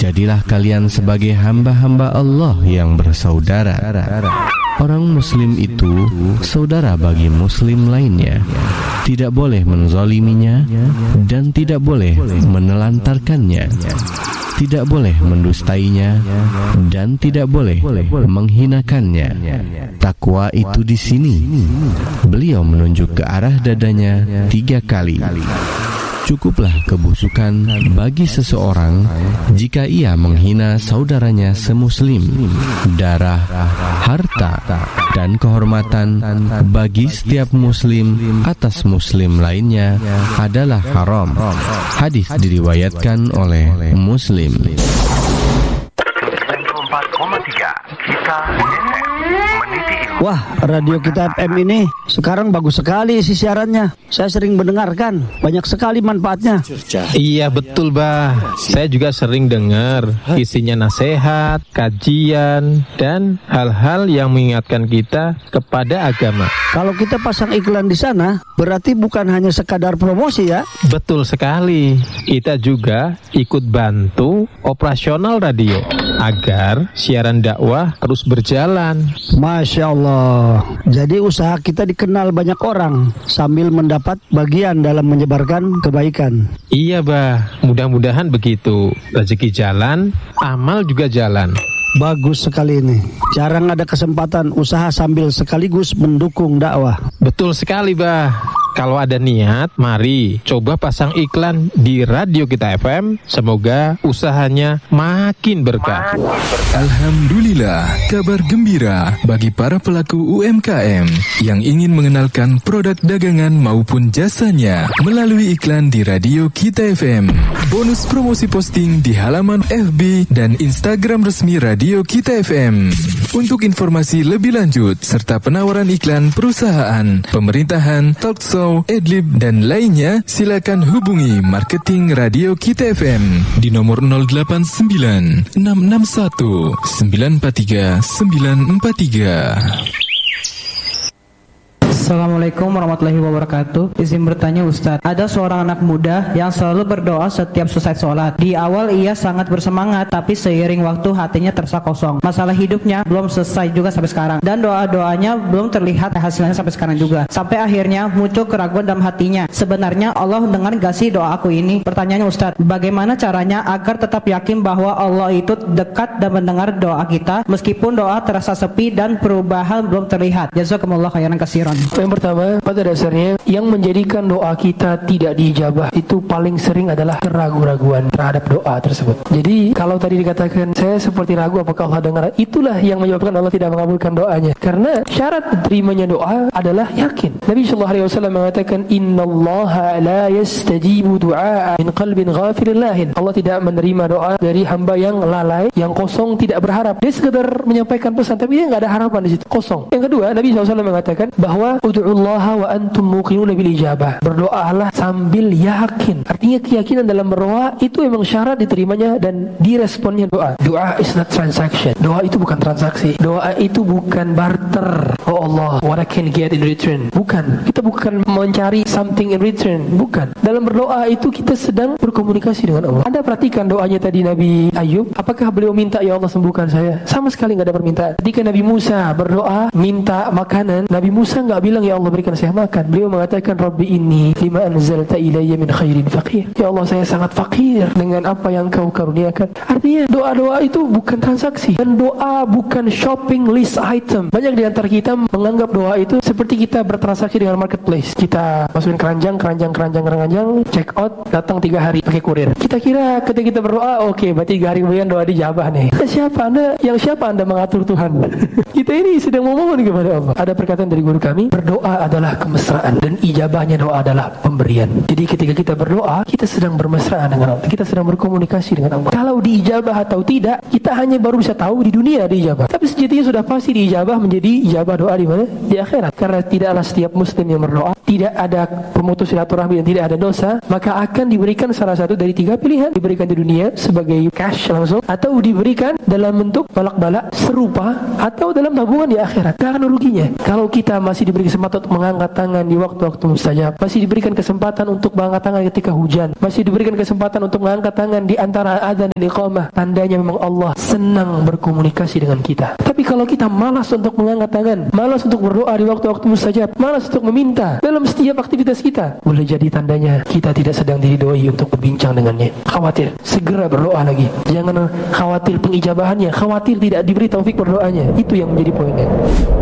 jadilah kalian sebagai hamba-hamba Allah yang bersaudara. Orang muslim itu saudara bagi muslim lainnya. Tidak boleh menzaliminya dan tidak boleh menelantarkannya. Tidak boleh mendustainya dan tidak boleh menghinakannya. Takwa itu di sini. Beliau menunjuk ke arah dadanya 3 kali. Cukuplah kebusukan bagi seseorang jika ia menghina saudaranya semuslim. Darah, harta, dan kehormatan bagi setiap muslim atas muslim lainnya adalah haram. Hadis diriwayatkan oleh Muslim. 94,3 Kita meniti ilmu. Wah, radio Kita FM ini sekarang bagus sekali isi siarannya. Saya sering mendengarkan, banyak sekali manfaatnya. Iya betul, Bah. Saya juga sering dengar. Isinya nasihat, kajian, dan hal-hal yang mengingatkan kita kepada agama. Kalau kita pasang iklan di sana, berarti bukan hanya sekadar promosi ya? Betul sekali. Kita juga ikut bantu operasional radio agar siaran dakwah terus berjalan. Masya Allah. Jadi usaha kita dikenal banyak orang sambil mendapat bagian dalam menyebarkan kebaikan. Iya, Bah. Mudah-mudahan begitu. Rezeki jalan, amal juga jalan. Bagus sekali ini. Jarang ada kesempatan usaha sambil sekaligus mendukung dakwah. Betul sekali, Bah. Kalau ada niat, mari coba pasang iklan di radio Kita FM. Semoga usahanya makin berkah. Alhamdulillah, kabar gembira bagi para pelaku UMKM yang ingin mengenalkan produk dagangan maupun jasanya melalui iklan di radio Kita FM. Bonus promosi posting di halaman FB dan Instagram resmi radio Kita FM. Untuk informasi lebih lanjut serta penawaran iklan perusahaan, pemerintahan, talkshow, Adlib dan lainnya, silakan hubungi marketing radio Kita FM di nomor 089 661 943 943. Assalamualaikum warahmatullahi wabarakatuh. Izin bertanya Ustadz, ada seorang anak muda yang selalu berdoa setiap selesai sholat. Di awal ia sangat bersemangat, tapi seiring waktu hatinya terasa kosong. Masalah hidupnya belum selesai juga sampai sekarang, dan doa-doanya belum terlihat hasilnya sampai sekarang juga. Sampai akhirnya muncul keraguan dalam hatinya. Sebenarnya Allah dengar gak sih doa aku ini? Pertanyaannya Ustadz, bagaimana caranya agar tetap yakin bahwa Allah itu dekat dan mendengar doa kita meskipun doa terasa sepi dan perubahan belum terlihat? Jazakumullah khairan katsiran. Yang pertama, pada dasarnya yang menjadikan doa kita tidak diijabah itu paling sering adalah keraguan-raguan terhadap doa tersebut. Jadi kalau tadi dikatakan saya seperti ragu apakah Allah dengar, itulah yang menyebabkan Allah tidak mengabulkan doanya. Karena syarat diterimanya doa adalah yakin. Nabi SAW mengatakan, Innallaha la yastajibu du'a min qalbin ghafilin lahin. Allah tidak menerima doa dari hamba yang lalai, yang kosong, tidak berharap. Dia sekedar menyampaikan pesan tapi dia nggak ada harapan di situ, kosong. Yang kedua, Nabi SAW mengatakan bahwa ud'ullaha wa antum muqinuna bil ijabah. Berdoalah sambil yakin. Artinya keyakinan dalam berdoa itu memang syarat diterimanya dan diresponnya doa. Doa is not transaction. Doa itu bukan transaksi. Doa itu bukan barter. Oh Allah, what I can get in return. Bukan. Kita bukan mencari something in return. Bukan. Dalam berdoa itu kita sedang berkomunikasi dengan Allah. Anda perhatikan doanya tadi Nabi Ayub. Apakah beliau minta ya Allah sembuhkan saya? Sama sekali nggak ada permintaan. Ketika Nabi Musa berdoa minta makanan, Nabi Musa nggak bilang ya Allah berikan saya makan. Beliau mengatakan Rabbi inni lima anzalta ilayya min khairin faqir. Ya Allah saya sangat fakir dengan apa yang kau karuniakan. Artinya doa-doa itu bukan transaksi dan doa bukan shopping list item. Banyak di antara kita menganggap doa itu seperti kita bertransaksi dengan marketplace. Kita masukin keranjang, check out, datang 3 hari pakai kurir. Kita kira ketika kita berdoa oke, berarti 3 hari kemudian doa dijabah nih. Siapa Anda mengatur Tuhan? Kita ini sedang memohon kepada Allah. Ada perkataan dari guru kami, berdoa adalah kemesraan dan ijabahnya doa adalah pemberian. Jadi ketika kita berdoa, kita sedang bermesraan dengan Allah. Kita sedang berkomunikasi dengan Allah. Kalau diijabah atau tidak, kita hanya baru bisa tahu di dunia diijabah. Tapi sejatinya sudah pasti diijabah menjadi ijabah doa di mana? Di akhirat. Karena tidaklah setiap muslim yang berdoa tidak ada pemutus silaturahmi dan tidak ada dosa, maka akan diberikan salah satu dari 3 pilihan. Diberikan di dunia sebagai cash langsung, atau diberikan dalam bentuk balak-balak serupa, atau dalam tabungan di akhirat. Gak akan ruginya. Kalau kita masih diberi kesempatan untuk mengangkat tangan di waktu-waktu mustajab, masih diberikan kesempatan untuk mengangkat tangan ketika hujan, masih diberikan kesempatan untuk mengangkat tangan di antara adzan dan iqamah, tandanya memang Allah senang berkomunikasi dengan kita. Tapi kalau kita malas untuk mengangkat tangan, malas untuk berdoa di waktu-waktu mustajab, malas untuk meminta dalam setiap aktivitas kita, boleh jadi tandanya kita tidak sedang diridhoi untuk berbincang dengannya. Khawatir, segera berdoa lagi. Jangan khawatir pengijabahannya, khawatir tidak diberi taufik berdoanya. Itu yang menjadi poinnya.